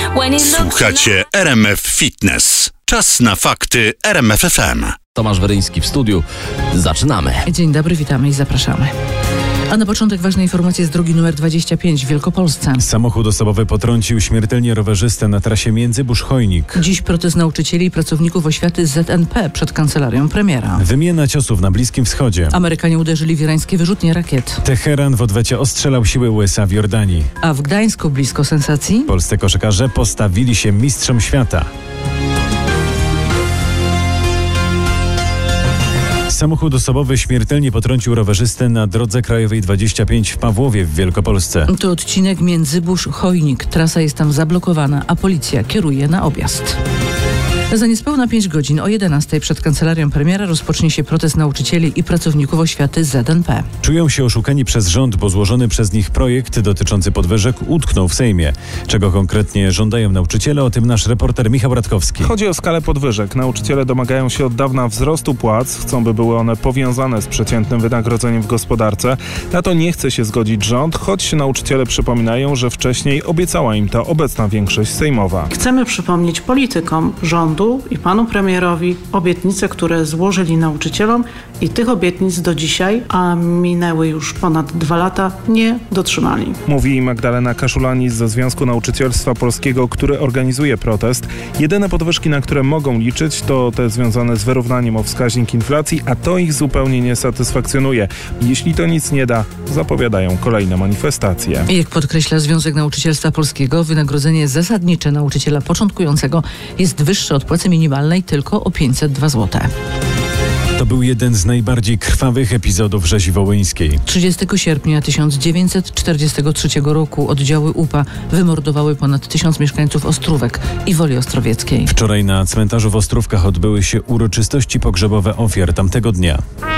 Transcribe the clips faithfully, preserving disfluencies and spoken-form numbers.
Słuchacie R M F Fitness. Czas na fakty R M F F M. Tomasz Weryński w studiu. Zaczynamy. Dzień dobry, witamy i zapraszamy. A na początek ważne informacje z drogi numer dwadzieścia pięć w Wielkopolsce. Samochód osobowy potrącił śmiertelnie rowerzystę na trasie Międzybusz-Chojnik. Dziś protest nauczycieli i pracowników oświaty z Z N P przed kancelarią premiera. Wymiana ciosów na Bliskim Wschodzie. Amerykanie uderzyli w irańskie wyrzutnie rakiet. Teheran w odwecie ostrzelał siły U S A w Jordanii. A w Gdańsku blisko sensacji? Polscy koszykarze postawili się mistrzom świata. Samochód osobowy śmiertelnie potrącił rowerzystę na drodze krajowej dwadzieścia pięć w Pawłowie w Wielkopolsce. To odcinek Międzybusz-Chojnik. Trasa jest tam zablokowana, a policja kieruje na objazd. Za niespełna pięć godzin o jedenastej przed kancelarią premiera rozpocznie się protest nauczycieli i pracowników oświaty z Z N P. Czują się oszukani przez rząd, bo złożony przez nich projekt dotyczący podwyżek utknął w Sejmie. Czego konkretnie żądają nauczyciele, o tym nasz reporter Michał Radkowski. Chodzi o skalę podwyżek. Nauczyciele domagają się od dawna wzrostu płac. Chcą, by były one powiązane z przeciętnym wynagrodzeniem w gospodarce. Na to nie chce się zgodzić rząd, choć nauczyciele przypominają, że wcześniej obiecała im to obecna większość sejmowa. Chcemy przypomnieć politykom rządu i panu premierowi obietnice, które złożyli nauczycielom i tych obietnic do dzisiaj, a minęły już ponad dwa lata, nie dotrzymali. Mówi Magdalena Kaszulanis ze Związku Nauczycielstwa Polskiego, który organizuje protest. Jedyne podwyżki, na które mogą liczyć, to te związane z wyrównaniem o wskaźnik inflacji, a to ich zupełnie nie satysfakcjonuje. Jeśli to nic nie da, zapowiadają kolejne manifestacje. Jak podkreśla Związek Nauczycielstwa Polskiego, wynagrodzenie zasadnicze nauczyciela początkującego jest wyższe od płacy minimalnej tylko o pięćset dwa złote. To był jeden z najbardziej krwawych epizodów rzezi wołyńskiej. trzydziestego sierpnia tysiąc dziewięćset czterdziestego trzeciego roku oddziały U P A wymordowały ponad tysiąc mieszkańców Ostrówek i Woli Ostrowieckiej. Wczoraj na cmentarzu w Ostrówkach odbyły się uroczystości pogrzebowe ofiar tamtego dnia.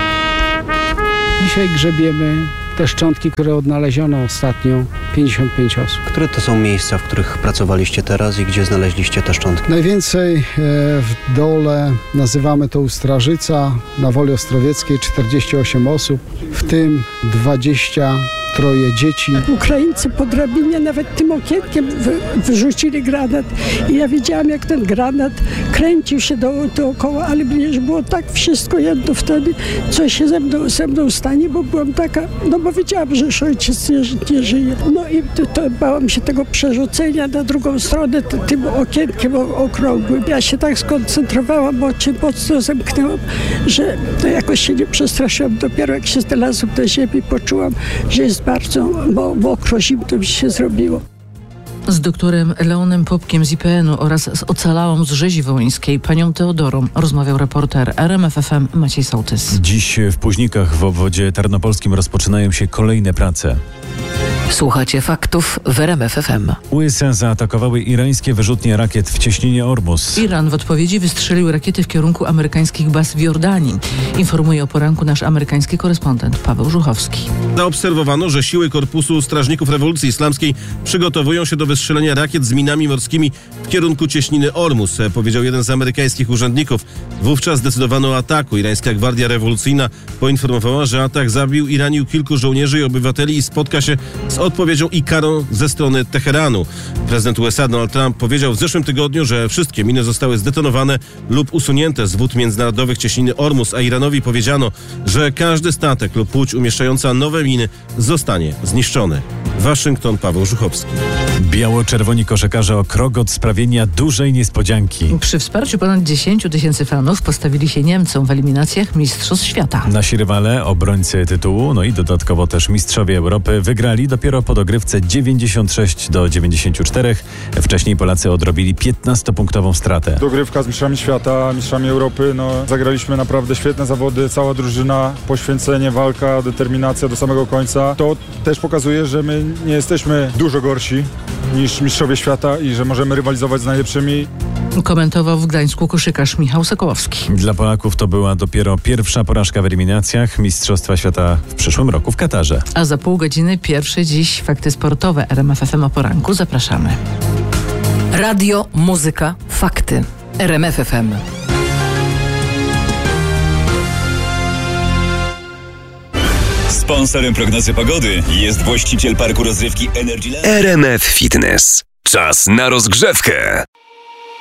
Dzisiaj grzebiemy te szczątki, które odnaleziono ostatnio, pięćdziesiąt pięć osób. Które to są miejsca, w których pracowaliście teraz i gdzie znaleźliście te szczątki? Najwięcej w dole, nazywamy to Ustrażyca, na Woli Ostrowieckiej czterdzieści osiem osób, w tym dwadzieścia troje dzieci. Ukraińcy po drabinie nawet tym okienkiem wy, wyrzucili granat i ja widziałam, jak ten granat kręcił się do, dookoła, ale mnie było tak wszystko jedno wtedy, co się ze mną, ze mną stanie, bo byłam taka, no bo wiedziałam, że ojciec nie, nie żyje. No i to, to bałam się tego przerzucenia na drugą stronę t- tym okienkiem okrągłym. Ja się tak skoncentrowałam, oczy mocno zamknęłam, że to jakoś się nie przestraszyłam. Dopiero jak się znalazłam na ziemi, poczułam, że jest bardzo mokro, zimno mi się zrobiło. Z doktorem Leonem Popkiem z I P N-u oraz z ocalałą z rzezi wołyńskiej, panią Teodorą, rozmawiał reporter R M F F M Maciej Sołtys. Dziś w Późnikach w obwodzie tarnopolskim rozpoczynają się kolejne prace. Słuchacie faktów w R M F F M. U S A zaatakowały irańskie wyrzutnie rakiet w cieśninie Ormus. Iran w odpowiedzi wystrzelił rakiety w kierunku amerykańskich baz w Jordanii. Informuje o poranku nasz amerykański korespondent Paweł Żuchowski. Zaobserwowano, że siły Korpusu Strażników Rewolucji Islamskiej przygotowują się do wystrzelenia rakiet z minami morskimi w kierunku cieśniny Ormus, powiedział jeden z amerykańskich urzędników. Wówczas zdecydowano o ataku. Irańska Gwardia Rewolucyjna poinformowała, że atak zabił i ranił kilku żołnierzy i obywateli i spotka się z odpowiedzią i karą ze strony Teheranu. Prezydent U S A Donald Trump powiedział w zeszłym tygodniu, że wszystkie miny zostały zdetonowane lub usunięte z wód międzynarodowych cieśniny Ormus, a Iranowi powiedziano, że każdy statek lub łódź umieszczająca nowe miny zostanie zniszczony. Waszyngton, Paweł Żuchowski. Biało-czerwoni koszykarze o krok od sprawienia dużej niespodzianki. Przy wsparciu ponad dziesięć tysięcy fanów postawili się Niemcom w eliminacjach Mistrzostw Świata. Nasi rywale, obrońcy tytułu, no i dodatkowo też mistrzowie Europy, wygrali dopiero po dogrywce dziewięćdziesiąt sześć do dziewięćdziesięciu czterech. Wcześniej Polacy odrobili piętnastopunktową stratę. Dogrywka z mistrzami świata, mistrzami Europy. No, zagraliśmy naprawdę świetne zawody, cała drużyna, poświęcenie, walka, determinacja do samego końca. To też pokazuje, że my nie jesteśmy dużo gorsi niż mistrzowie świata i że możemy rywalizować z najlepszymi. Komentował w Gdańsku koszykarz Michał Sokołowski. Dla Polaków to była dopiero pierwsza porażka w eliminacjach Mistrzostwa Świata w przyszłym roku w Katarze. A za pół godziny pierwsze dziś fakty sportowe R M F F M o poranku. Zapraszamy. Radio, muzyka, fakty. R M F F M. Sponsorem prognozy pogody jest właściciel parku rozrywki Energyland. R M F Fitness. Czas na rozgrzewkę.